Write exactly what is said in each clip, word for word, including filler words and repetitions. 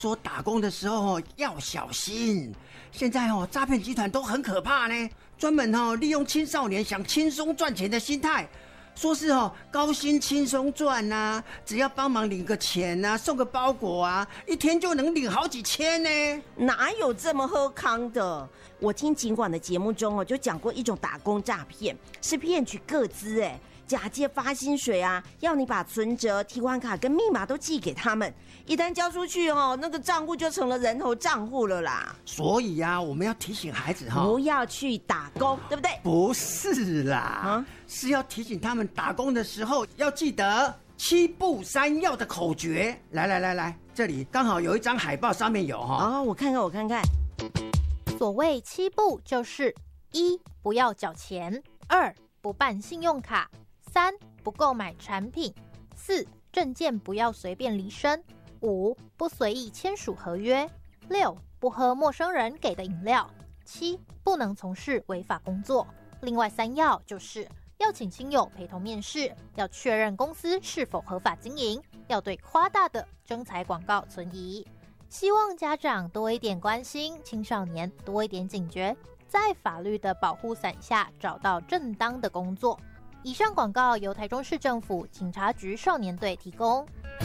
说打工的时候要小心。现在哦，诈骗集团都很可怕呢，专门哦利用青少年想轻松赚钱的心态，说是哦高薪轻松赚啊，只要帮忙领个钱啊，送个包裹啊，一天就能领好几千呢。 哪有这么喝康的？我听警广的节目中哦，就讲过一种打工诈骗，是骗取个资哎。假借发薪水啊，要你把存折、提款卡跟密码都寄给他们，一旦交出去哦，那个账户就成了人头账户了啦。 所以啊，我们要提醒孩子哈， 不要去打工，对不对？ 不是啦，啊、是要提醒他们打工的时候要记得七不三要的口诀。来来来来，这里刚好有一张海报，上面有哈。 哦，我看看，我看看。 所谓七不，就是一不要缴钱，二不办信用卡，三不购买产品，四证件不要随便离身，五不随意签署合约，六不喝陌生人给的饮料，七不能从事违法工作。另外三要就是要请亲友陪同面试，要确认公司是否合法经营，要对夸大的征才广告存疑。希望家长多一点关心青少年，多一点警觉，在法律的保护伞下找到正当的工作。以上广告由台中市政府警察局少年队提供。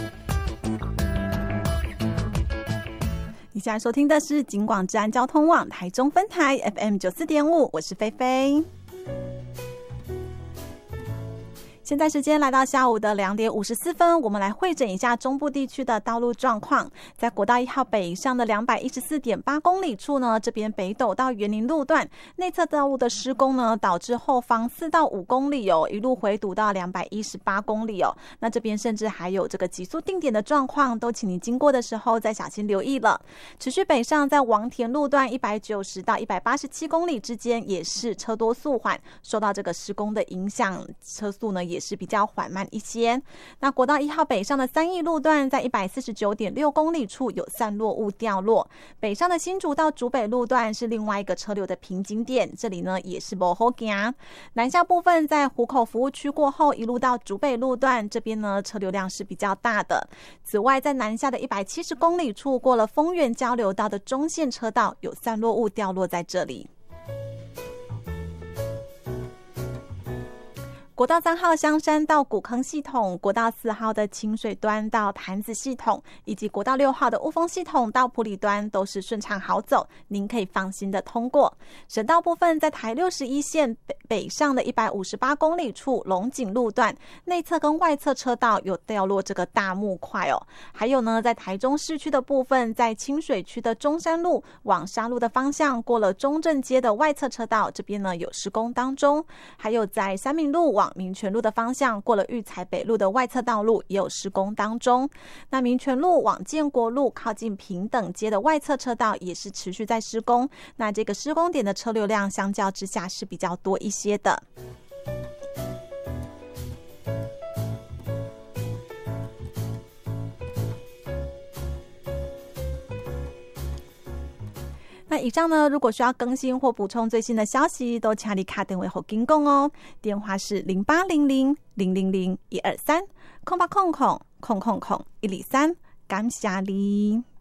你现在收听的是警广治安交通网台中分台 F M 九四点五，我是菲菲。现在时间来到下午的两点五十四分，我们来汇诊一下中部地区的道路状况。在国道一号北上的两百一十四点八公里处呢，这边北斗到园林路段内侧道路的施工呢，导致后方四到五公里哦，一路回堵到两百一十八公里哦。那这边甚至还有这个急速定点的状况，都请你经过的时候再小心留意了。持续北上，在王田路段一百九十到一百八十七公里之间也是车多速缓，受到这个施工的影响，车速呢也也是比较缓慢一些。那国道一号北上的三义路段在一百四十九点六公里处有散落物掉落，北上的新竹到竹北路段是另外一个车流的瓶颈点，这里呢也是不好行。南下部分在湖口服务区过后一路到竹北路段，这边呢车流量是比较大的。此外在南下的一百七十公里处过了丰原交流道的中线车道有散落物掉落在这里。国道三号香山到古坑系统，国道四号的清水端到潭子系统，以及国道六号的雾峰系统到埔里端都是顺畅好走，您可以放心的通过。省道部分在台六十一线 北, 北上的一百五十八公里处龙井路段，内侧跟外侧车道有掉落这个大木块哦。还有呢，在台中市区的部分，在清水区的中山路往沙路的方向过了中正街的外侧车道，这边呢有施工当中。还有在三民路往民权路的方向过了育才北路的外侧道路也有施工当中。那民权路往建国路靠近平等街的外侧车道也是持续在施工，那这个施工点的车流量相较之下是比较多一些的。那以上呢，如果需要更新或补充最新的消息，都请你打电话给警广哦，电话是零八零零零零零一二三空八空空空空空一二三，感谢你。